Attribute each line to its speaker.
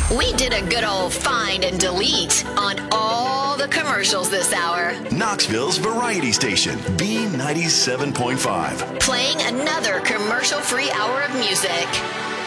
Speaker 1: We did a good old find and delete on all the commercials this hour.
Speaker 2: Knoxville's variety station, B97.5.
Speaker 1: Playing another commercial-free hour of music.